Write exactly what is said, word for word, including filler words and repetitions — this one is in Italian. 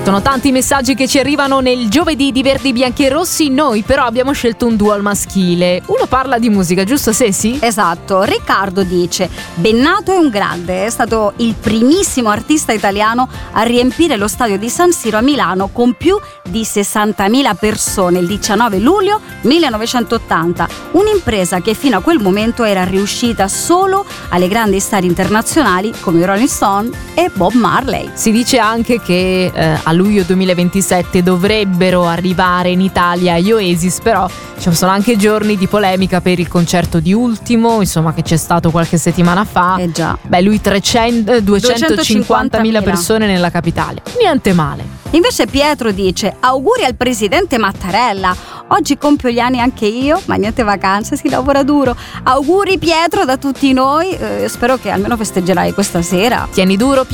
Sono tanti i messaggi che ci arrivano nel giovedì di Verdi, Bianchi e Rossi. Noi però abbiamo scelto un duo al maschile. Uno parla di musica, giusto Sessi? Esatto, Riccardo dice: Bennato è un grande, è stato il primissimo artista italiano a riempire lo stadio di San Siro a Milano con più di sessantamila persone il diciannove luglio millenovecentottanta, un'impresa che fino a quel momento era riuscita solo alle grandi star internazionali come Rolling Stone e Bob Marley. Si dice anche che eh, a luglio duemilaventisette dovrebbero arrivare in Italia gli Oasis, però ci sono anche giorni di polemica per il concerto di Ultimo, insomma, che c'è stato qualche settimana fa. Eh già. Beh, lui trecento, duecentocinquantamila persone nella capitale. Niente male. Invece Pietro dice: auguri al presidente Mattarella, oggi compio gli anni anche io, ma niente vacanze, si lavora duro. Auguri Pietro da tutti noi, eh, spero che almeno festeggerai questa sera. Tieni duro Pietro.